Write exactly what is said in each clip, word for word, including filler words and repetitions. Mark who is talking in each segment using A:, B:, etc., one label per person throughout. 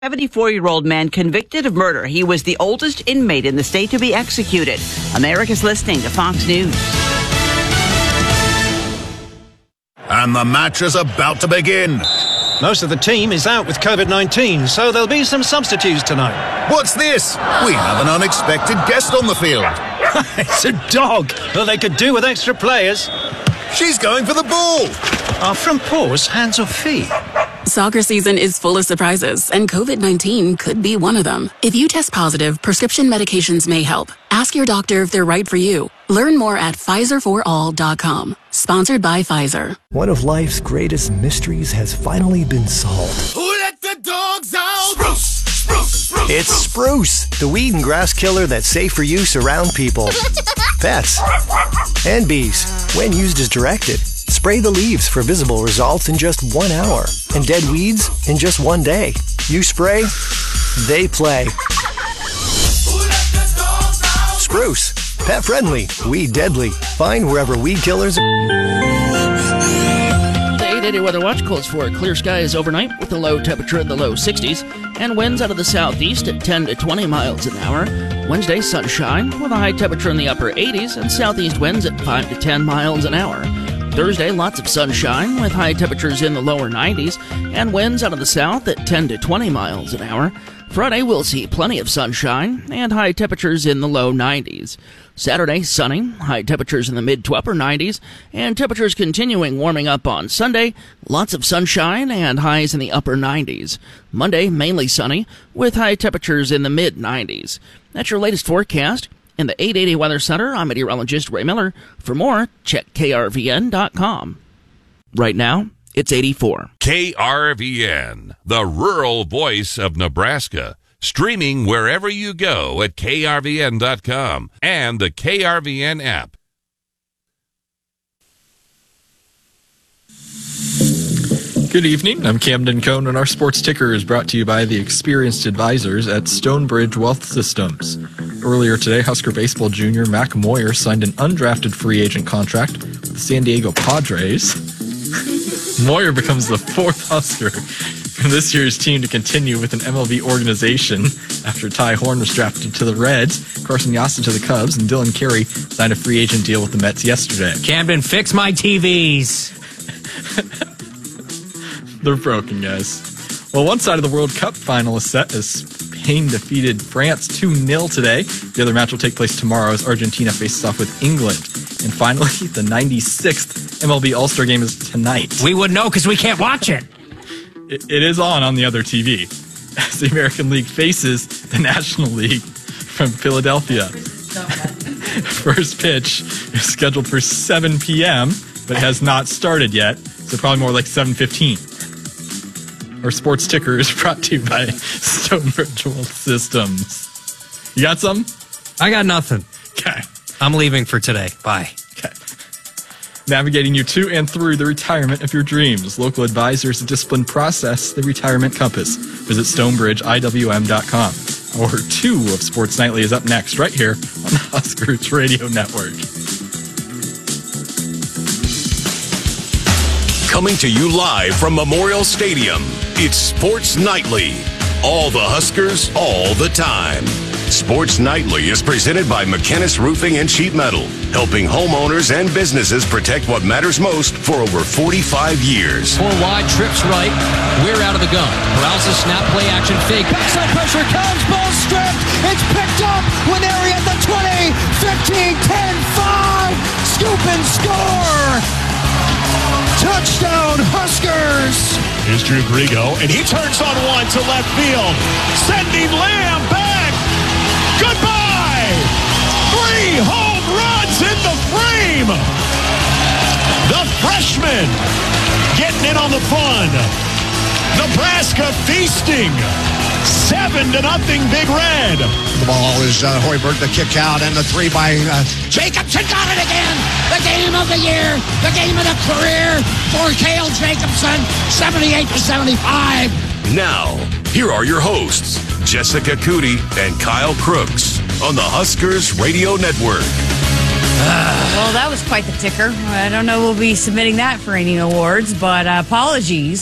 A: seventy-four-year-old man convicted of murder. He was the oldest inmate in the state to be executed. America's listening to Fox News.
B: And the match is about to begin.
C: Most of the team is out with covid nineteen, so there'll be some substitutes tonight.
B: What's this? We have an unexpected guest on the field.
C: It's a dog. Well, they could do with extra players.
B: She's going for the ball.
C: Are front paws hands or feet?
D: Soccer season is full of surprises, and covid nineteen could be one of them. If you test positive, prescription medications may help. Ask your doctor if they're right for you. Learn more at Pfizer for all dot com. Sponsored by Pfizer.
E: One of life's greatest mysteries has finally been solved.
F: Who let the dogs out? Spruce, spruce, spruce.
E: It's Spruce, the weed and grass killer that's safe for use around people, pets, and bees. When used as directed, spray the leaves for visible results in just one hour, and dead weeds in just one day. You spray, they play. Spruce, pet friendly, weed deadly. Find wherever weed killers are.
G: The eight eighty Weather Watch calls for clear skies overnight with a low temperature in the low sixties and winds out of the southeast at ten to twenty miles an hour. Wednesday, sunshine with a high temperature in the upper eighties and southeast winds at five to ten miles an hour. Thursday, lots of sunshine with high temperatures in the lower nineties and winds out of the south at ten to twenty miles an hour. Friday, we'll see plenty of sunshine and high temperatures in the low nineties. Saturday, sunny, high temperatures in the mid to upper nineties, and temperatures continuing warming up on Sunday. Lots of sunshine and highs in the upper nineties. Monday, mainly sunny, with high temperatures in the mid nineties. That's your latest forecast. In the eight eighty Weather Center, I'm meteorologist Ray Miller. For more, check K R V N dot com. Right now, it's eighty-four.
H: K R V N, the rural voice of Nebraska. Streaming wherever you go at K R V N dot com and the K R V N app.
I: Good evening. I'm Camden Cohn, and our sports ticker is brought to you by the experienced advisors at Stonebridge Wealth Systems. Earlier today, Husker baseball junior Mac Moyer signed an undrafted free agent contract with the San Diego Padres. Moyer becomes the fourth Husker in this year's team to continue with an M L B organization after Ty Horn was drafted to the Reds, Carson Yasta to the Cubs, and Dylan Carey signed a free agent deal with the Mets yesterday.
J: Camden, fix my T Vs.
I: They're broken, guys. Well, one side of the World Cup final is set as Spain defeated France two nil today. The other match will take place tomorrow as Argentina faces off with England. And finally, the ninety-sixth M L B All-Star Game is tonight.
J: We would know because we can't watch it.
I: it. It is on on the other T V. As the American League faces the National League from Philadelphia. First pitch is scheduled for seven p.m., but it has not started yet, so probably more like seven fifteen. Our sports ticker is brought to you by Stonebridge Wealth Systems. You got some?
J: I got nothing.
I: Okay.
J: I'm leaving for today. Bye.
I: Okay. Navigating you to and through the retirement of your dreams. Local advisors, disciplined process, the retirement compass. Visit stonebridge I W M dot com. Hour two of Sports Nightly is up next, right here on the Huskers Radio Network.
K: Coming to you live from Memorial Stadium, it's Sports Nightly. All the Huskers, all the time. Sports Nightly is presented by McKennis Roofing and Sheet Metal, helping homeowners and businesses protect what matters most for over forty-five years.
L: Four wide, trips right, we're out of the gun. Paralysis, snap, play action, fake. Backside pressure comes, ball stripped. It's picked up. Winery at the twenty, fifteen, ten, five. Scoop and score. Touchdown, Huskers!
M: Here's Drew Grigo, and he turns on one to left field, sending Lamb back. Goodbye! Three home runs in the frame! The freshman getting in on the fun. Nebraska feasting. Seven to nothing, Big Red.
N: The ball is uh, Hoiberg, the kick out, and the three by uh, Jacobson. Got it again. The game of the year, the game of the career for Cale Jacobson, seventy-eight to seventy-five.
K: Now, here are your hosts, Jessica Cootie and Kyle Crooks on the Huskers Radio Network.
O: Well, that was quite the ticker. I don't know we'll be submitting that for any awards, but uh, apologies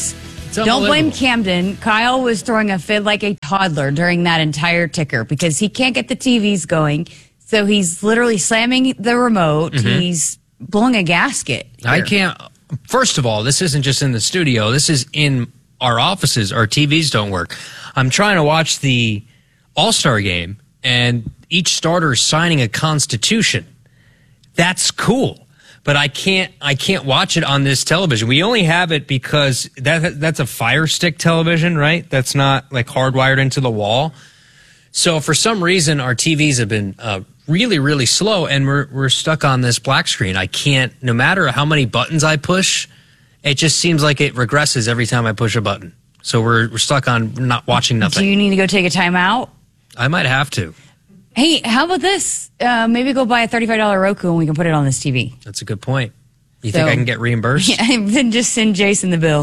O: Don't blame Camden. Kyle was throwing a fit like a toddler during that entire ticker because he can't get the T Vs going. So he's literally slamming the remote.
P: Mhm.
O: He's blowing a gasket.
P: I
O: here.
P: can't. First of all, this isn't just in the studio. This is in our offices. Our T Vs don't work. I'm trying to watch the All-Star game, and each starter is signing a constitution. That's cool. But I can't I can't watch it on this television. We only have it because that that's a Fire Stick television, right? That's not like hardwired into the wall. So for some reason, our T Vs have been uh, really, really slow, and we're we're stuck on this black screen. I can't, no matter how many buttons I push, it just seems like it regresses every time I push a button. So we're we're stuck on not watching nothing.
O: Do you need to go take a timeout?
P: I might have to.
O: Hey, how about this? Uh, maybe go buy a thirty-five dollar Roku and we can put it on this T V.
P: That's a good point. You
O: So-
P: think I can get reimbursed?
O: Yeah, then just send Jason the bill.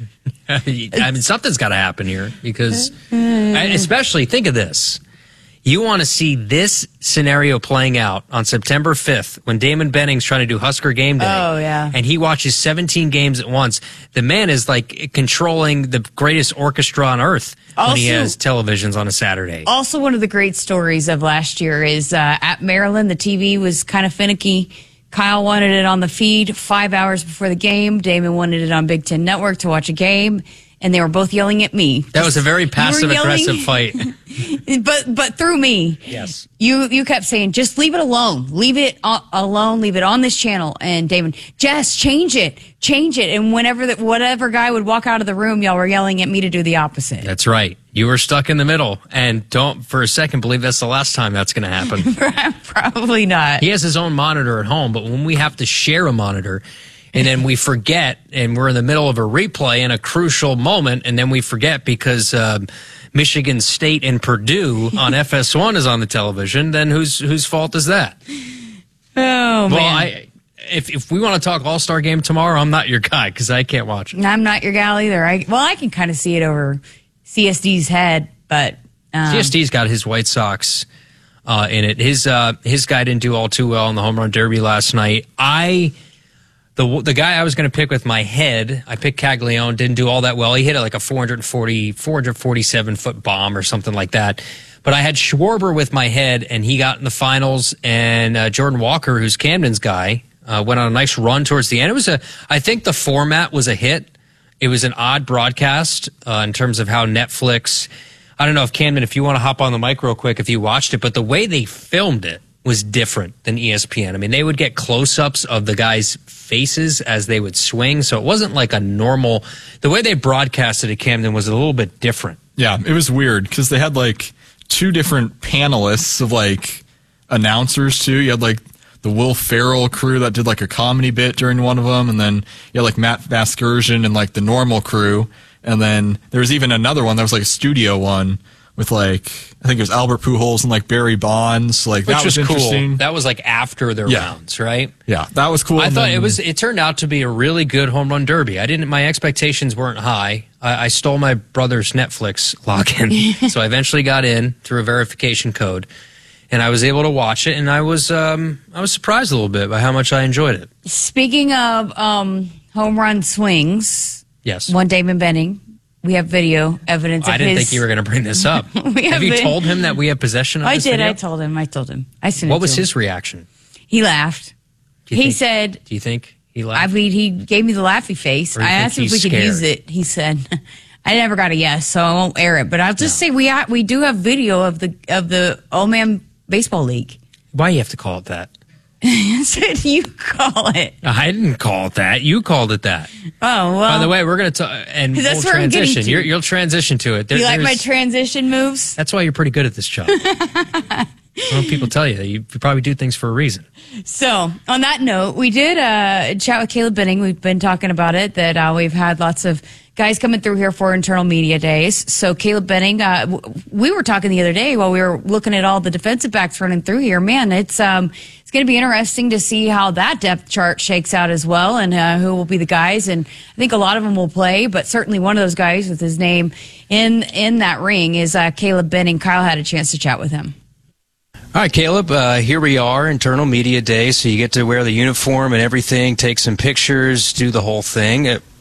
P: I mean, something's got to happen here because, and especially think of this. You want to see this scenario playing out on September fifth when Damon Benning's trying to do Husker Game Day.
O: Oh, yeah.
P: And he watches seventeen games at once. The man is like controlling the greatest orchestra on earth when he
O: Also-
P: has televisions on a Saturday.
O: Also, one of the great stories of last year is uh, at Maryland, the T V was kind of finicky. Kyle wanted it on the feed five hours before the game. Damon wanted it on Big Ten Network to watch a game, and they were both yelling at me.
P: That was a very passive aggressive fight.
O: but but through me.
P: Yes.
O: You you kept saying, just leave it alone. Leave it uh, alone. Leave it on this channel. And Damon, Jess, change it. Change it. And whenever the, whatever guy would walk out of the room, y'all were yelling at me to do the opposite.
P: That's right. You were stuck in the middle, and don't for a second believe that's the last time that's going to happen.
O: Probably not.
P: He has his own monitor at home, but when we have to share a monitor, and then we forget, and we're in the middle of a replay in a crucial moment, and then we forget because um, Michigan State and Purdue on F S one is on the television, then whose whose fault is that?
O: Oh,
P: well,
O: man.
P: I, if if we want to talk All-Star game tomorrow, I'm not your guy because I can't watch it.
O: I'm not your gal either. I, well, I can kind of see it over C S D's head, but um,
P: C S D's got his White Sox uh, in it. His uh, his guy didn't do all too well in the home run derby last night. I the the guy I was going to pick with my head, I picked Caglione. Didn't do all that well. He hit like a four forty, four forty-seven foot bomb or something like that. But I had Schwarber with my head, and he got in the finals. And uh, Jordan Walker, who's Camden's guy, uh, went on a nice run towards the end. It was a, I think the format was a hit. It was an odd broadcast uh, in terms of how Netflix. I don't know if Camden, if you want to hop on the mic real quick, if you watched it, but the way they filmed it was different than E S P N. I mean, they would get close-ups of the guys' faces as they would swing, so it wasn't like a normal. The way they broadcasted at Camden was a little bit different.
I: Yeah, it was weird because they had like two different panelists of like announcers too. You had like the Will Ferrell crew that did like a comedy bit during one of them, and then you had like Matt Vasgersian and like the normal crew, and then there was even another one that was like a studio one with like I think it was Albert Pujols and like Barry Bonds. Like
P: Which
I: that was,
P: was cool.
I: interesting.
P: That was like after their
I: Yeah.
P: rounds, right?
I: Yeah, that was cool.
P: I
I: And
P: thought
I: then-
P: it was. It turned out to be a really good home run derby. I didn't. My expectations weren't high. I, I stole my brother's Netflix login, so I eventually got in through a verification code, and I was able to watch it. And I was, um, I was surprised a little bit by how much I enjoyed it.
O: speaking of um, home run swings,
P: Yes.
O: one Damon Benning, we have video evidence of
P: I didn't
O: his.
P: think you were going to bring this up.
O: We
P: have
O: have
P: you
O: been-
P: told him that we have possession of
O: I
P: this
O: did.
P: video?
O: I told him. I told him. I sent it
P: What
O: to
P: was
O: him.
P: his reaction?
O: He laughed.
P: Do you
O: He
P: think-
O: said,
P: Do you think he
O: I
P: laughed?
O: mean, he gave me the laughy face.
P: Or you
O: I
P: think
O: asked him if we
P: he's
O: could
P: scared?
O: use it. He said, I never got a yes, so I won't air it. But I'll just say we are, we do have video of the of the Old Man Baseball League.
P: Why do you have to call it that?
O: I said you call it.
P: I didn't call it that. You called it that.
O: Oh, well.
P: By the way, we're going to talk, and
O: That's
P: we'll
O: where I'm getting
P: transition.
O: to.
P: You're, you'll transition to it. There-
O: you like my
P: there's-
O: transition moves?
P: That's why you're pretty good at this job. Well, people tell you that you probably do things for a reason.
O: So, on that note, we did uh, chat with Caleb Benning. We've been talking about it, that uh, we've had lots of guys coming through here for internal media days. So, Caleb Benning, uh, w- we were talking the other day while we were looking at all the defensive backs running through here. Man, it's um, it's going to be interesting to see how that depth chart shakes out as well, and uh, who will be the guys. And I think a lot of them will play, but certainly one of those guys with his name in in that ring is uh, Caleb Benning. Kyle had a chance to chat with him.
Q: All right, Caleb, uh, here we are, internal media day, so you get to wear the uniform and everything, take some pictures, do the whole thing. Uh,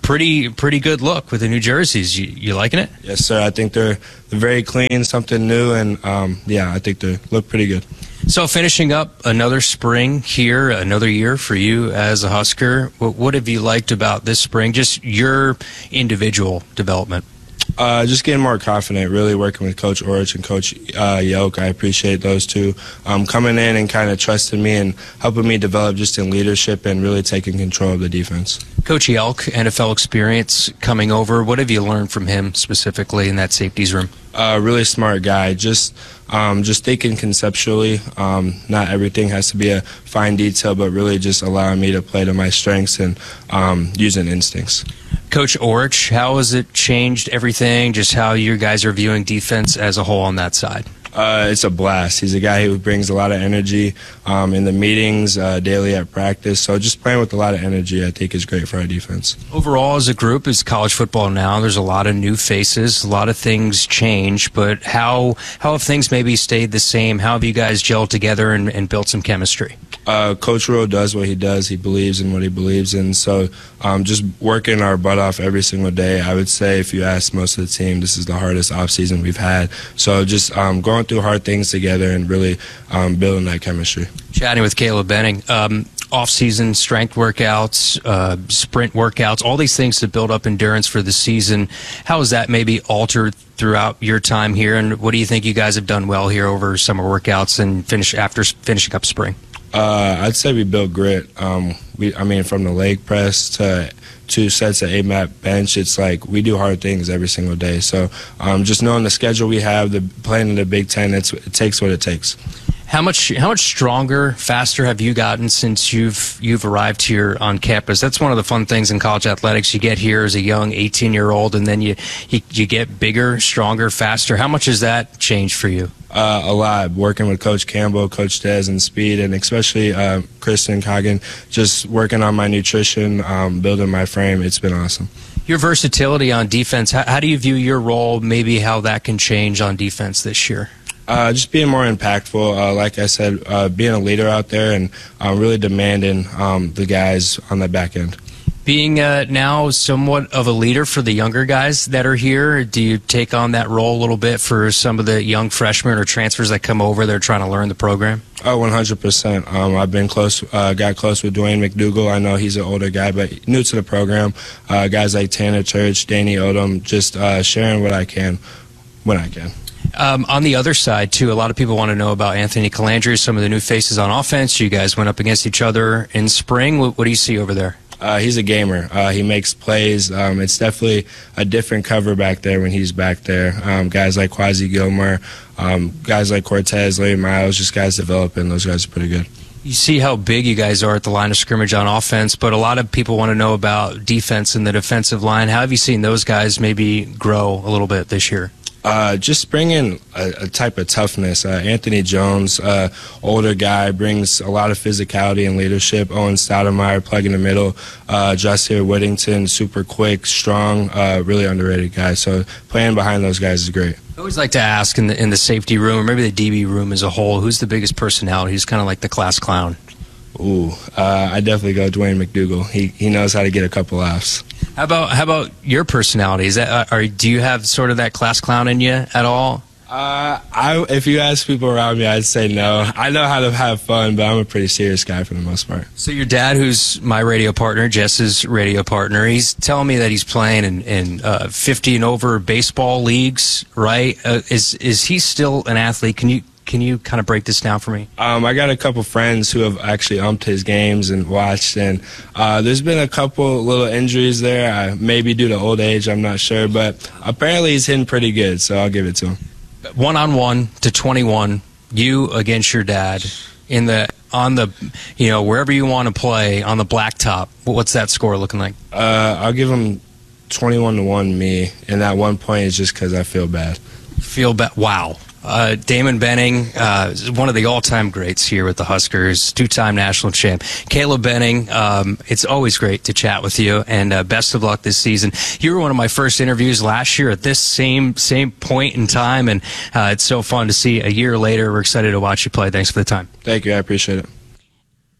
Q: pretty pretty good look with the new jerseys. You, you liking it?
R: Yes, sir. I think they're, they're very clean, something new, and um, yeah, I think they look pretty good.
Q: So finishing up another spring here, another year for you as a Husker, what, what have you liked about this spring, just your individual development?
R: Uh, just getting more confident, really working with Coach Orich and Coach uh, Yoke. I appreciate those two um, coming in and kind of trusting me and helping me develop just in leadership and really taking control of the defense.
Q: Coach Yelk, N F L experience coming over. What have you learned from him specifically in that safeties room?
R: A uh, really smart guy, just um, just thinking conceptually. Um, not everything has to be a fine detail, but really just allowing me to play to my strengths and um, using instincts.
Q: Coach Orich, how has it changed everything, just how you guys are viewing defense as a whole on that side?
R: Uh, it's a blast. He's a guy who brings a lot of energy um, in the meetings, uh, daily at practice. So just playing with a lot of energy, I think, is great for our defense.
Q: Overall, as a group, it's college football now. There's a lot of new faces. A lot of things change. But how how have things maybe stayed the same? How have you guys gelled together and, and built some chemistry?
R: Uh, Coach Rowe does what he does. He believes in what he believes in. So um, just working our butt off every single day. I would say if you ask most of the team, this is the hardest offseason we've had. So just um, going through hard things together and really um, building that chemistry.
Q: Chatting with Caleb Benning. Um, off-season strength workouts, uh, sprint workouts, all these things to build up endurance for the season. How has that maybe altered throughout your time here, and what do you think you guys have done well here over summer workouts and finish after finishing up spring?
R: Uh, I'd say we built grit. Um, we, I mean, from the leg press to two sets of eight-mat bench, it's like we do hard things every single day. So um, just knowing the schedule we have, the playing in the Big Ten, it's, it takes what it takes.
Q: How much how much stronger, faster have you gotten since you've you've arrived here on campus? That's one of the fun things in college athletics. You get here as a young eighteen-year-old, and then you, you you get bigger, stronger, faster. How much has that changed for you?
R: Uh, a lot. Working with Coach Campbell, Coach Dez, and speed, and especially uh, Kristen Coggin, just working on my nutrition, um, building my frame. It's been awesome.
Q: Your versatility on defense, how, how do you view your role, maybe how that can change on defense this year?
R: Uh, just being more impactful, uh, like I said, uh, being a leader out there and uh, really demanding um, the guys on the back end.
Q: Being uh, now somewhat of a leader for the younger guys that are here, do you take on that role a little bit for some of the young freshmen or transfers that come over? They're trying to learn the program.
R: Oh, one hundred percent. Um, I've been close, uh, got close with Dwayne McDougal. I know he's an older guy, but new to the program. Uh, guys like Tanner Church, Danny Odom, just uh, sharing what I can when I can.
Q: Um, on the other side, too, a lot of people want to know about Anthony Calandria, some of the new faces on offense. You guys went up against each other in spring. What, what do you see over there?
R: Uh, he's a gamer. Uh, he makes plays. Um, it's definitely a different cover back there when he's back there. Um, guys like Quasi Gilmore, um, guys like Cortez, Larry Miles, just guys developing. Those guys are pretty good.
Q: You see how big you guys are at the line of scrimmage on offense, but a lot of people want to know about defense and the defensive line. How have you seen those guys maybe grow a little bit this year?
R: Uh, just bringing a, a type of toughness. Uh, Anthony Jones, uh, older guy, brings a lot of physicality and leadership. Owen Stoudemire, plug in the middle. Uh, Justin Whittington, super quick, strong, uh, really underrated guy. So playing behind those guys is great.
Q: I always like to ask in the in the safety room, or maybe the D B room as a whole, who's the biggest personality? Who's kind of like the class clown?
R: Ooh, uh, I definitely go Dwayne McDougal. He he knows how to get a couple laughs.
Q: How about how about your personality? Is that are do you have sort of that class clown in you at all?
R: Uh, I if you ask people around me, I'd say no. I know how to have fun, but I'm a pretty serious guy for the most part.
Q: So your dad, who's my radio partner, Jess's radio partner, he's telling me that he's playing in, in uh, fifty and over baseball leagues, right? Uh, is is he still an athlete? Can you Can you kind of break this down for me?
R: Um, I got a couple friends who have actually umped his games and watched, and uh, there's been a couple little injuries there, uh, maybe due to old age, I'm not sure, but apparently he's hitting pretty good, so I'll give it to him.
Q: One-on-one to twenty-one, you against your dad, in the on the, you know, wherever you want to play, on the blacktop, what's that score looking like?
R: Uh, I'll give him twenty-one to one me, and that one point is just because I feel bad.
Q: Feel bad? Wow. Uh, Damon Benning, uh, one of the all-time greats here with the Huskers, two-time national champ. Caleb Benning, um, it's always great to chat with you, and uh, best of luck this season. You were one of my first interviews last year at this same same point in time, and uh, it's so fun to see a year later. We're excited to watch you play. Thanks for the time.
R: Thank you. I appreciate it.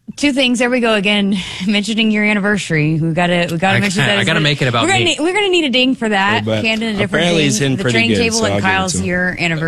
O: Two things. There we go again. Mentioning your anniversary. We gotta, we gotta
P: I
O: mention
P: gotta-
O: that.
P: I gotta make it about
O: we're gonna
P: me.
O: Need, we're gonna need a ding for that.
R: Yeah, but
O: Camden, a different
R: apparently
O: ding.
R: he's hitting
O: the
R: pretty
O: train
R: good,
O: table
R: so I'll
O: and
R: give it
O: Kyle's
R: to him.
O: year anniversary.